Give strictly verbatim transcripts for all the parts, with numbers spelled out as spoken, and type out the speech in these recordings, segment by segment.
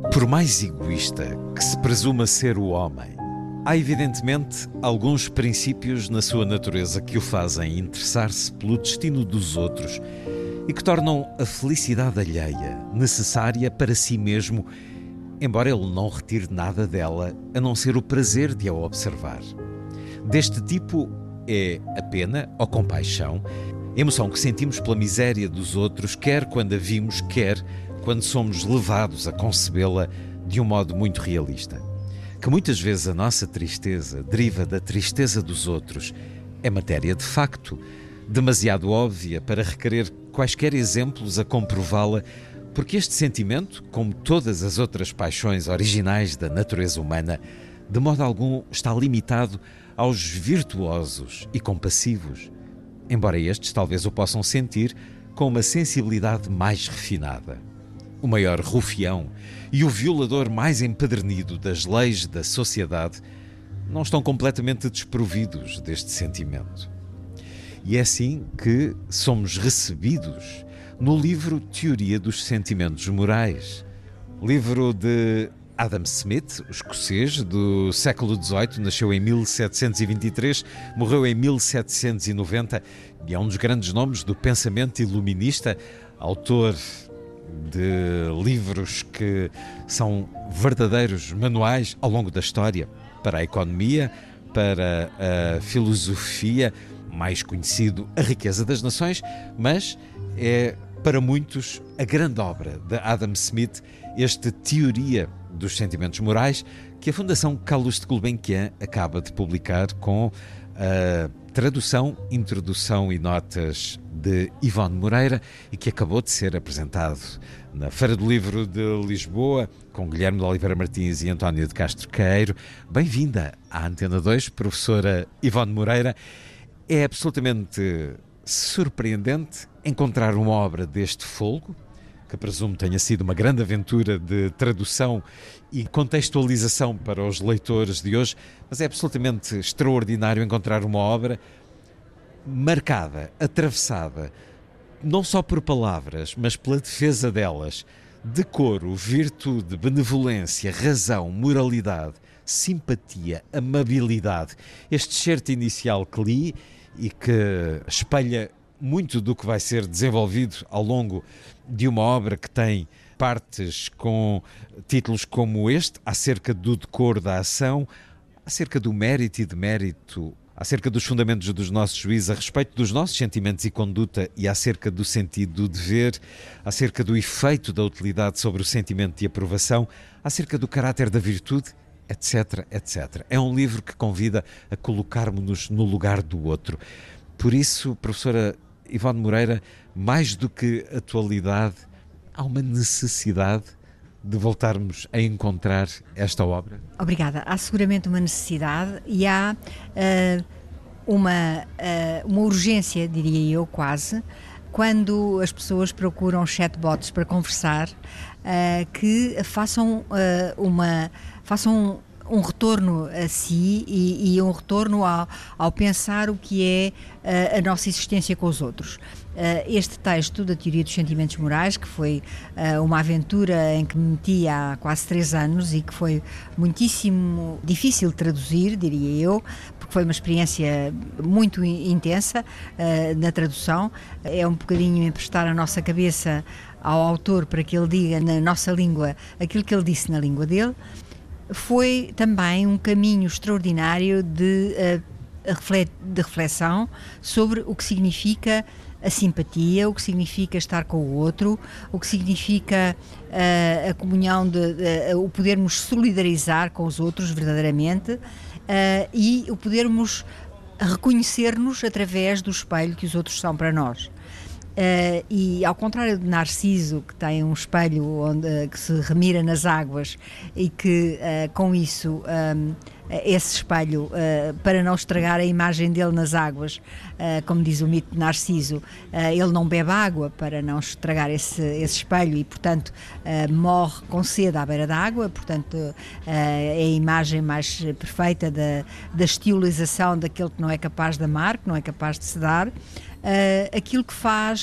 Por mais egoísta que se presuma ser o homem, há evidentemente alguns princípios na sua natureza que o fazem interessar-se pelo destino dos outros e que tornam a felicidade alheia necessária para si mesmo, embora ele não retire nada dela a não ser o prazer de a observar. Deste tipo é a pena ou compaixão, emoção que sentimos pela miséria dos outros, quer quando a vimos, quer quando somos levados a concebê-la de um modo muito realista. Que muitas vezes a nossa tristeza deriva da tristeza dos outros é matéria de facto, demasiado óbvia para requerer quaisquer exemplos a comprová-la, porque este sentimento, como todas as outras paixões originais da natureza humana, de modo algum está limitado aos virtuosos e compassivos, embora estes talvez o possam sentir com uma sensibilidade mais refinada. O maior rufião e o violador mais empedernido das leis da sociedade não estão completamente desprovidos deste sentimento. E é assim que somos recebidos no livro Teoria dos Sentimentos Morais, livro de Adam Smith, o escocês, do século dezoito, nasceu em mil setecentos e vinte e três, morreu em mil setecentos e noventa e é um dos grandes nomes do pensamento iluminista, autor de livros que são verdadeiros manuais ao longo da história para a economia, para a filosofia, mais conhecido A Riqueza das Nações, mas é para muitos a grande obra de Adam Smith, esta Teoria dos Sentimentos Morais, que a Fundação Carlos de Gulbenkian acaba de publicar com a tradução, introdução e notas de Ivone Moreira e que acabou de ser apresentado na Feira do Livro de Lisboa com Guilherme de Oliveira Martins e António de Castro Queiro. Bem-vinda à Antena dois, professora Ivone Moreira. É absolutamente surpreendente encontrar uma obra deste folgo, que presumo tenha sido uma grande aventura de tradução e contextualização para os leitores de hoje, mas é absolutamente extraordinário encontrar uma obra marcada, atravessada, não só por palavras, mas pela defesa delas, decoro, virtude, benevolência, razão, moralidade, simpatia, amabilidade. Este excerto inicial que li e que espelha muito do que vai ser desenvolvido ao longo de uma obra que tem partes com títulos como este, acerca do decoro da ação, acerca do mérito e demérito, acerca dos fundamentos dos nossos juízes a respeito dos nossos sentimentos e conduta e acerca do sentido do dever, acerca do efeito da utilidade sobre o sentimento de aprovação, acerca do caráter da virtude, etc, etcétera. É um livro que convida a colocarmos-nos no lugar do outro. Por isso, professora Ivone Moreira, mais do que atualidade, há uma necessidade de voltarmos a encontrar esta obra? Obrigada. Há seguramente uma necessidade e há uh, uma, uh, uma urgência, diria eu, quase, quando as pessoas procuram chatbots para conversar, uh, que façam uh, uma... façam um retorno a si e, e um retorno ao, ao pensar o que é uh, a nossa existência com os outros. Uh, este texto da Teoria dos Sentimentos Morais, que foi uh, uma aventura em que me meti há quase três anos e que foi muitíssimo difícil de traduzir, diria eu, porque foi uma experiência muito intensa uh, na tradução. É um bocadinho emprestar a nossa cabeça ao autor para que ele diga na nossa língua aquilo que ele disse na língua dele. Foi também um caminho extraordinário de, de reflexão sobre o que significa a simpatia, o que significa estar com o outro, o que significa uh, a comunhão, de, de, o podermos solidarizar com os outros verdadeiramente uh, e o podermos reconhecer-nos através do espelho que os outros são para nós. Uh, e ao contrário de Narciso, que tem um espelho onde, uh, que se remira nas águas e que uh, com isso um, esse espelho, uh, para não estragar a imagem dele nas águas, uh, como diz o mito de Narciso, uh, ele não bebe água para não estragar esse, esse espelho e portanto uh, morre com sede à beira da água, portanto uh, é a imagem mais perfeita da, da estilização daquele que não é capaz de amar, que não é capaz de se dar. Uh, aquilo que faz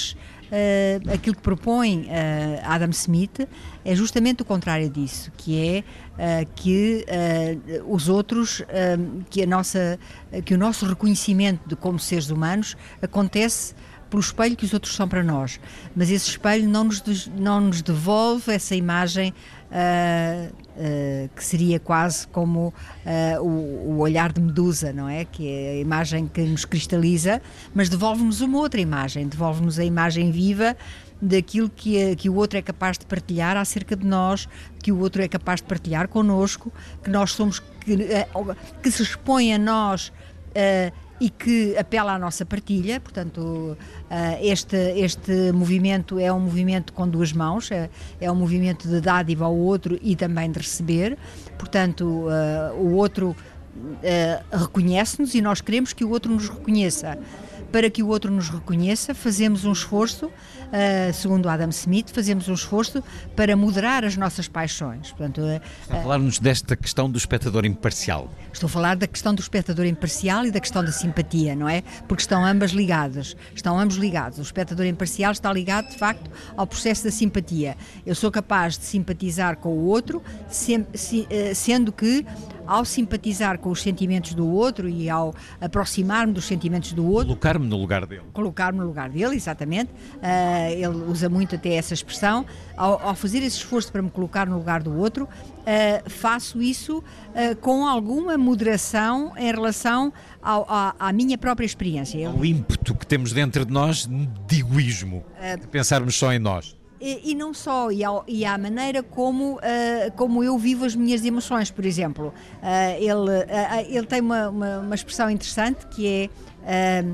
uh, aquilo que propõe uh, Adam Smith é justamente o contrário disso, que é uh, que uh, os outros, uh, que, a nossa, que o nosso reconhecimento de como seres humanos acontece pelo espelho que os outros são para nós, mas esse espelho não nos, não nos devolve essa imagem uh, uh, que seria quase como uh, o, o olhar de Medusa, não é? Que é a imagem que nos cristaliza, mas devolve-nos uma outra imagem, devolve-nos a imagem viva daquilo que, que o outro é capaz de partilhar acerca de nós, que o outro é capaz de partilhar connosco, que nós somos, que, uh, que se expõe a nós uh, e que apela à nossa partilha. Portanto, este, este movimento é um movimento com duas mãos, é, é um movimento de dádiva ao outro e também de receber. Portanto, o outro reconhece-nos e nós queremos que o outro nos reconheça. Para que o outro nos reconheça, fazemos um esforço, uh, segundo Adam Smith, fazemos um esforço para moderar as nossas paixões. Portanto, uh, Está a falar-nos desta questão do espectador imparcial. Estou a falar da questão do espectador imparcial e da questão da simpatia, não é? Porque estão ambas ligadas, estão ambos ligados. O espectador imparcial está ligado, de facto, ao processo da simpatia. Eu sou capaz de simpatizar com o outro, sendo que, ao simpatizar com os sentimentos do outro e ao aproximar-me dos sentimentos do outro... Colocar-me no lugar dele. Colocar-me no lugar dele, exatamente. Uh, ele usa muito até essa expressão. Ao, ao fazer esse esforço para me colocar no lugar do outro, uh, faço isso uh, com alguma moderação em relação ao, à, à minha própria experiência. O ímpeto que temos dentro de nós de egoísmo, uh, de pensarmos só em nós. E, e não só, e, ao, e à maneira como, uh, como eu vivo as minhas emoções, por exemplo. Uh, ele, uh, ele tem uma, uma, uma expressão interessante que é uh,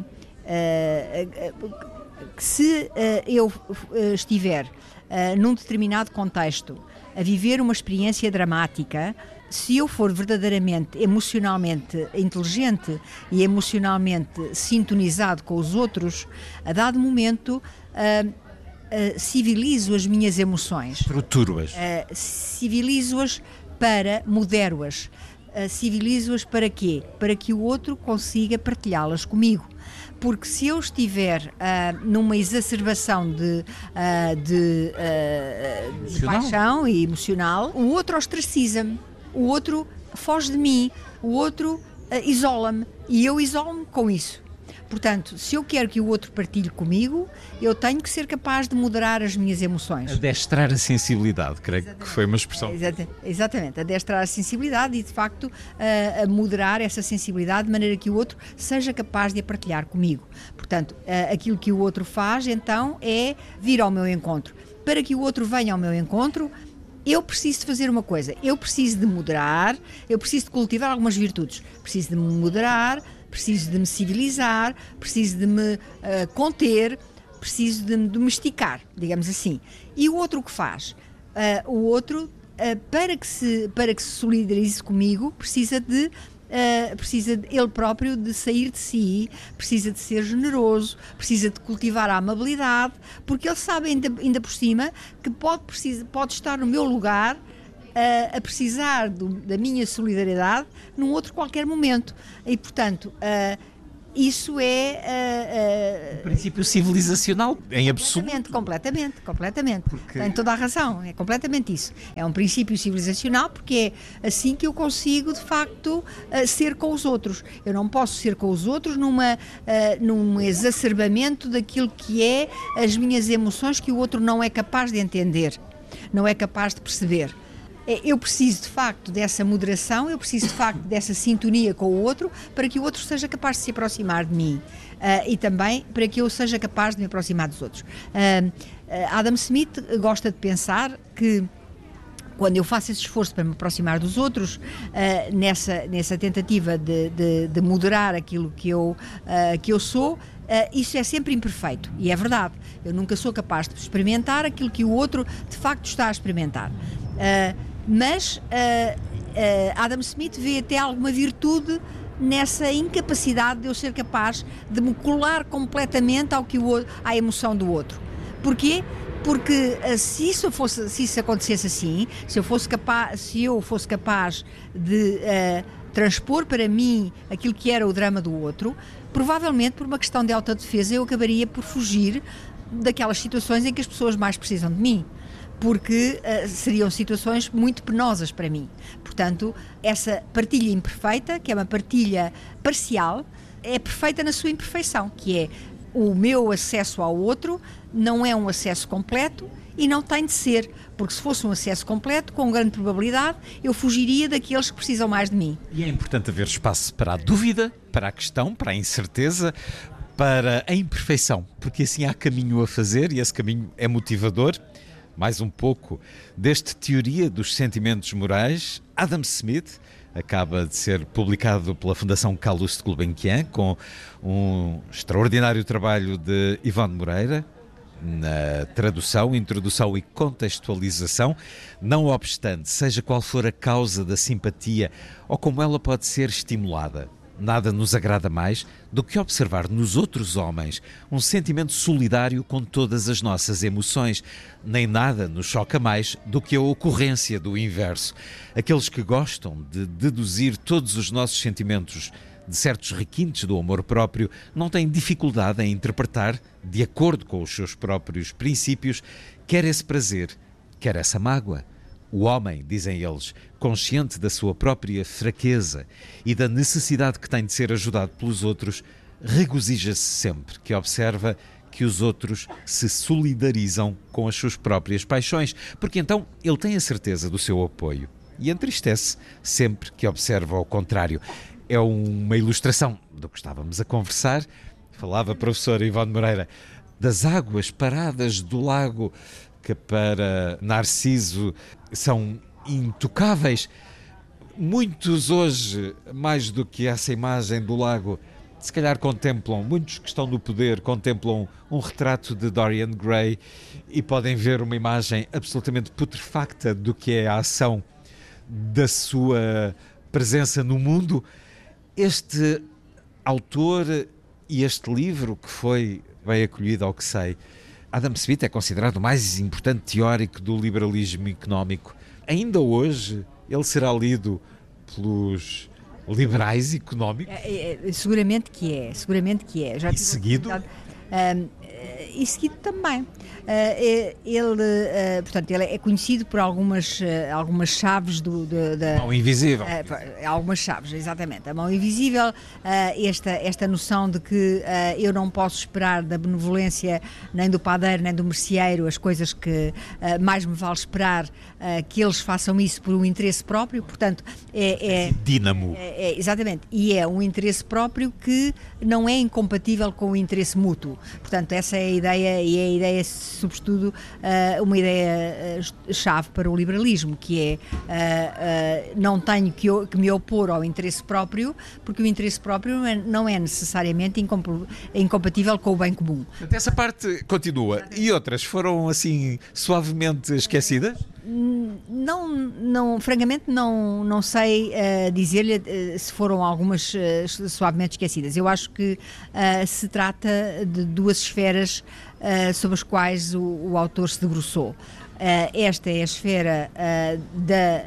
uh, uh, que se uh, eu uh, estiver uh, num determinado contexto a viver uma experiência dramática, se eu for verdadeiramente emocionalmente inteligente e emocionalmente sintonizado com os outros, a dado momento... Uh, Uh, civilizo as minhas emoções. Estruturo-as. Uh, civilizo-as para, modero-as. Uh, civilizo-as para quê? Para que o outro consiga partilhá-las comigo. Porque se eu estiver uh, numa exacerbação de, uh, de, uh, de paixão e emocional, o outro ostraciza-me, o outro foge de mim, o outro uh, isola-me e eu isolo-me com isso. Portanto, se eu quero que o outro partilhe comigo, eu tenho que ser capaz de moderar as minhas emoções. Adestrar a sensibilidade, creio exatamente. Que foi uma expressão. Exatamente, exatamente, adestrar a sensibilidade e, de facto, a, a moderar essa sensibilidade de maneira que o outro seja capaz de a partilhar comigo. Portanto, a, aquilo que o outro faz, então, é vir ao meu encontro. Para que o outro venha ao meu encontro, eu preciso de fazer uma coisa, eu preciso de moderar, eu preciso de cultivar algumas virtudes. Preciso de me moderar, preciso de me civilizar, preciso de me uh, conter, preciso de me domesticar, digamos assim. E o outro o que faz? Uh, o outro, uh, para, que se, para que se solidarize comigo, precisa de, uh, precisa de, ele próprio de sair de si, precisa de ser generoso, precisa de cultivar a amabilidade, porque ele sabe ainda, ainda por cima que pode, precisa, pode estar no meu lugar Uh, a precisar do, da minha solidariedade num outro qualquer momento. E, portanto, uh, isso é... Uh, uh, um princípio civilizacional, em absoluto. Completamente, completamente, completamente. Porque... Tem toda a razão, é completamente isso. É um princípio civilizacional porque é assim que eu consigo, de facto, uh, ser com os outros. Eu não posso ser com os outros numa, uh, num exacerbamento daquilo que é as minhas emoções que o outro não é capaz de entender, não é capaz de perceber. Eu preciso de facto dessa moderação, eu preciso de facto dessa sintonia com o outro para que o outro seja capaz de se aproximar de mim uh, e também para que eu seja capaz de me aproximar dos outros. Uh, uh, Adam Smith gosta de pensar que quando eu faço esse esforço para me aproximar dos outros, uh, nessa, nessa tentativa de, de, de moderar aquilo que eu, uh, que eu sou, Uh, isso é sempre imperfeito, e é verdade. Eu nunca sou capaz de experimentar aquilo que o outro de facto está a experimentar. Uh, mas uh, uh, Adam Smith vê até alguma virtude nessa incapacidade de eu ser capaz de me colar completamente ao que o, à emoção do outro. Porquê? Porque uh, se isso fosse, se isso acontecesse assim, se eu fosse capaz, se eu fosse capaz de uh, transpor para mim aquilo que era o drama do outro, provavelmente por uma questão de autodefesa eu acabaria por fugir daquelas situações em que as pessoas mais precisam de mim, porque uh, seriam situações muito penosas para mim. Portanto, essa partilha imperfeita, que é uma partilha parcial, é perfeita na sua imperfeição, que é o meu acesso ao outro não é um acesso completo e não tem de ser, porque se fosse um acesso completo, com grande probabilidade, eu fugiria daqueles que precisam mais de mim. E é importante haver espaço para a dúvida, para a questão, para a incerteza, para a imperfeição, porque assim há caminho a fazer e esse caminho é motivador. Mais um pouco deste Teoria dos Sentimentos Morais. Adam Smith acaba de ser publicado pela Fundação Calouste Gulbenkian, com um extraordinário trabalho de Ivone Moreira, na tradução, introdução e contextualização. Não obstante, seja qual for a causa da simpatia ou como ela pode ser estimulada, nada nos agrada mais do que observar nos outros homens um sentimento solidário com todas as nossas emoções. Nem nada nos choca mais do que a ocorrência do inverso. Aqueles que gostam de deduzir todos os nossos sentimentos de certos requintes do amor próprio não têm dificuldade em interpretar, de acordo com os seus próprios princípios, quer esse prazer, quer essa mágoa. O homem, dizem eles, consciente da sua própria fraqueza e da necessidade que tem de ser ajudado pelos outros, regozija-se sempre que observa que os outros se solidarizam com as suas próprias paixões, porque então ele tem a certeza do seu apoio e entristece sempre que observa o contrário. É uma ilustração do que estávamos a conversar. Falava a professora Ivone Moreira das águas paradas do lago, que para Narciso são intocáveis. Muitos hoje, mais do que essa imagem do lago, se calhar contemplam, muitos que estão no poder, contemplam um retrato de Dorian Gray e podem ver uma imagem absolutamente putrefacta do que é a ação da sua presença no mundo. Este autor e este livro, que foi bem acolhido ao que sei, Adam Smith é considerado o mais importante teórico do liberalismo económico. Ainda hoje ele será lido pelos liberais económicos? É, é, seguramente que é, seguramente que é. Já e seguido? Um, e seguido também. Uh, ele, uh, portanto, ele é conhecido por algumas, uh, algumas chaves do... do da, mão invisível. Uh, algumas chaves, exatamente. A mão invisível, uh, esta, esta noção de que uh, eu não posso esperar da benevolência nem do padeiro nem do merceeiro as coisas que uh, mais me vale esperar uh, que eles façam isso por um interesse próprio, portanto é... é dínamo. É, é, exatamente, e é um interesse próprio que não é incompatível com o interesse mútuo. Portanto, essa é a ideia, e é a ideia, sobretudo, uma ideia-chave para o liberalismo, que é não tenho que me opor ao interesse próprio, porque o interesse próprio não é necessariamente incompatível com o bem comum. Essa parte continua. E outras foram, assim, suavemente esquecidas? Não, não, francamente não, não sei uh, dizer-lhe uh, se foram algumas uh, suavemente esquecidas. Eu acho que uh, se trata de duas esferas uh, sobre as quais o, o autor se debruçou. Uh, esta é a esfera uh, da,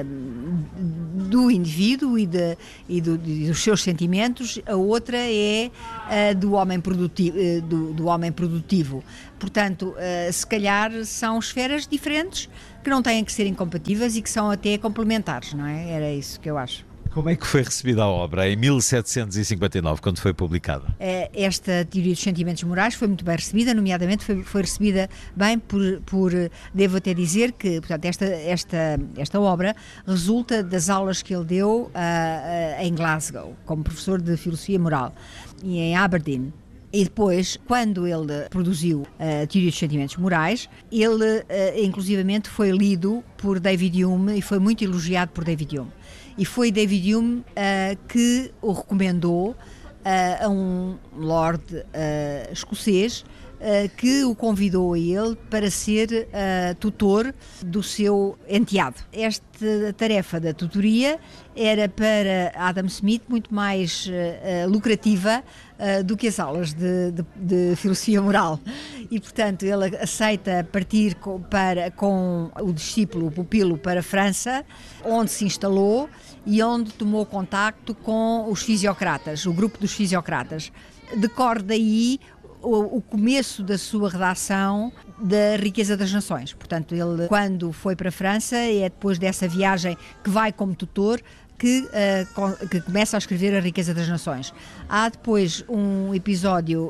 uh, do indivíduo e, de, e, do, e dos seus sentimentos, a outra é uh, do, homem produtivo, uh, do, do homem produtivo. Portanto, uh, se calhar são esferas diferentes que não têm que ser incompatíveis e que são até complementares, não é? Era isso que eu acho. Como é que foi recebida a obra em mil setecentos e cinquenta e nove, quando foi publicada? Esta Teoria dos Sentimentos Morais foi muito bem recebida, nomeadamente foi, foi recebida bem por, por, devo até dizer que, portanto, esta, esta, esta obra resulta das aulas que ele deu uh, uh, em Glasgow, como professor de Filosofia Moral, e em Aberdeen. E depois, quando ele produziu a Teoria dos Sentimentos Morais, ele, uh, inclusivamente, foi lido por David Hume e foi muito elogiado por David Hume. E foi David Hume uh, que o recomendou uh, a um lord uh, escocês uh, que o convidou a ele para ser uh, tutor do seu enteado. Esta tarefa da tutoria era para Adam Smith muito mais uh, uh, lucrativa uh, do que as aulas de, de, de filosofia moral. E, portanto, ele aceita partir com, para, com o discípulo, o pupilo, para a França, onde se instalou e onde tomou contacto com os fisiocratas, o grupo dos fisiocratas. Decorre daí o, o começo da sua redação da Riqueza das Nações. Portanto, ele, quando foi para a França, é depois dessa viagem que vai como tutor, Que, uh, que começa a escrever A Riqueza das Nações. Há depois um episódio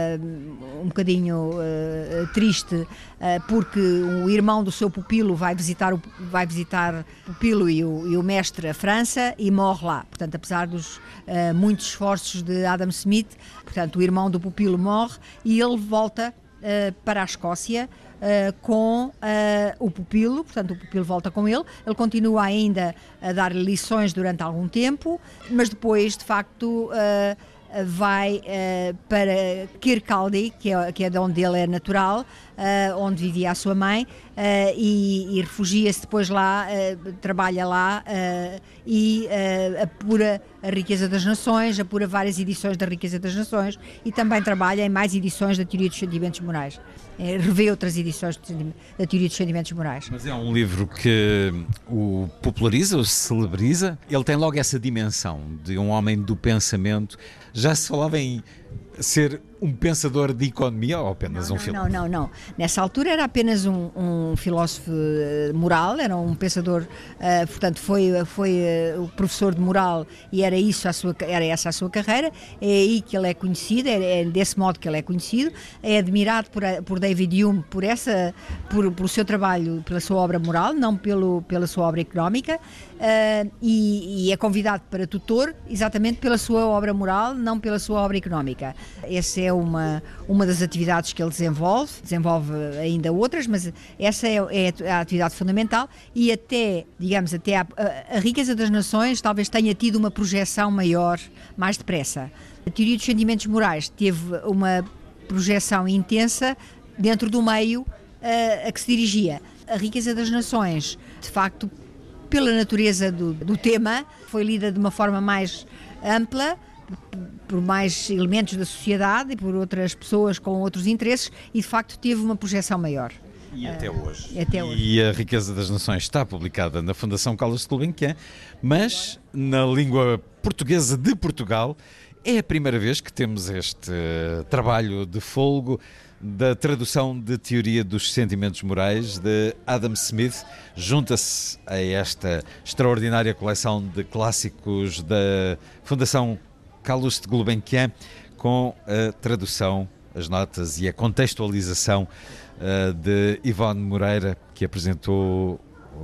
uh, um bocadinho uh, triste, uh, porque o irmão do seu pupilo vai visitar o, vai visitar o pupilo e o, e o mestre a França e morre lá. Portanto, apesar dos uh, muitos esforços de Adam Smith, portanto, o irmão do pupilo morre e ele volta uh, para a Escócia Uh, com uh, o pupilo, portanto o pupilo volta com ele, ele continua ainda a dar lições durante algum tempo, mas depois de facto uh, vai uh, para Kirkcaldy, que é, que é de onde ele é natural, uh, onde vivia a sua mãe, uh, e, e refugia-se depois lá, uh, trabalha lá uh, e uh, apura a Riqueza das Nações, apura várias edições da Riqueza das Nações e também trabalha em mais edições da Teoria dos Sentimentos Morais. É, revê outras edições da Teoria dos Sentimentos Morais. Mas é um livro que o populariza, o celebriza. Ele tem logo essa dimensão de um homem do pensamento. Já se falava em ser um pensador de economia ou apenas não, um não, filósofo? Não, não, não. Nessa altura era apenas um, um filósofo moral, era um pensador, uh, portanto foi, foi uh, o professor de moral e era, isso a sua, era essa a sua carreira. É aí que ele é conhecido, é, é desse modo que ele é conhecido, é admirado por, por David Hume por, essa, por, por o seu trabalho, pela sua obra moral, não pelo, pela sua obra económica, uh, e, e é convidado para tutor exatamente pela sua obra moral, não pela sua obra económica. Essa é uma, uma das atividades que ele desenvolve, desenvolve ainda outras, mas essa é, é a atividade fundamental e até, digamos, até a, a, a Riqueza das Nações talvez tenha tido uma projeção maior, mais depressa. A Teoria dos Sentimentos Morais teve uma projeção intensa dentro do meio a, a que se dirigia. A Riqueza das Nações, de facto, pela natureza do, do tema, foi lida de uma forma mais ampla, por mais elementos da sociedade e por outras pessoas com outros interesses e de facto teve uma projeção maior. E até hoje. Uh, até hoje. E a Riqueza das Nações está publicada na Fundação Carlos Gulbenkian, mas na língua portuguesa de Portugal é a primeira vez que temos este trabalho de fôlego da tradução de Teoria dos Sentimentos Morais de Adam Smith. Junta-se a esta extraordinária coleção de clássicos da Fundação Carlos de Gulbenkian, com a tradução, as notas e a contextualização uh, de Ivone Moreira, que apresentou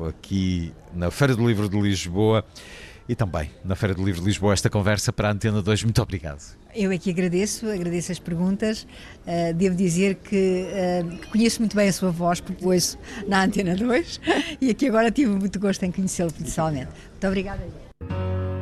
aqui na Feira do Livro de Lisboa e também na Feira do Livro de Lisboa esta conversa para a Antena dois. Muito obrigado. Eu aqui agradeço, agradeço as perguntas. Uh, devo dizer que, uh, que conheço muito bem a sua voz, porque ouço na Antena dois e aqui agora tive muito gosto em conhecê-lo pessoalmente. Muito obrigada.